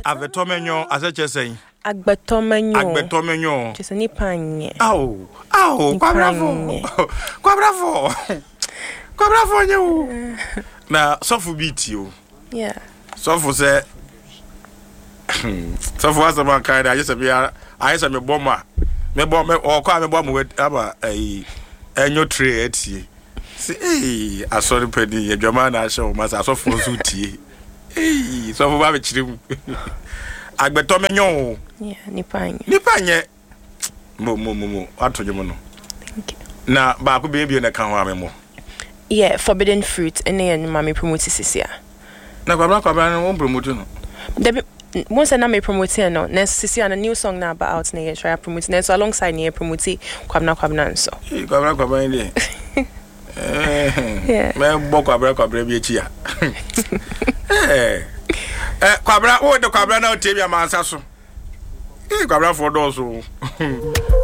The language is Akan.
Avetomenyo aseche sei. Agbetomenyo. Just ni panye. Au, kwa bravo. Kwa bravo nyo. Na sofu biti o. Yeah. Sofu se sofu asama kai da yesa bia ayesa me boma. Me bom me okwa me bom we aba enyo tray etie. Si asori pedi ye dwama na ahye ma sa sofu so tie. Sofu ba be chirim. Agbetomenyo. Yeah, nipanye. Mo atodwemo no. Thank you. Na ba ko be na kan ho amemo. Yeah, forbidden fruit and then mommy promote sisia. Na kwabra no promote no. Debi once na me promote no. Next sisia na new song na about out na ye try promote. Next so alongside na promote kwabna nso. Kwabra ndi. Yeah. Me bo kwabra bi echi ya. Kwabra o de kwabra na o tebia mansa so. Kwabra for do so.